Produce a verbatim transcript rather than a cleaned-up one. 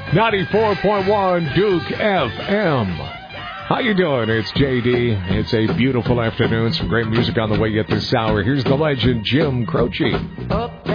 ninety-four point one Duke F M. How you doing? It's J D. It's a beautiful afternoon. Some great music on the way at this hour. Here's the legend, Jim Croce.